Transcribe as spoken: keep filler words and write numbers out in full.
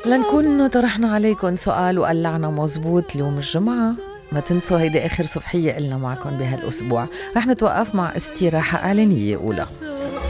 لنكون طرحنا عليكم سؤال وقلعنا مزبوط اليوم الجمعة. ما تنسوا هيدي آخر صبحية إلنا معكم بهالأسبوع. رح نتوقف مع استراحة إعلانية أولى.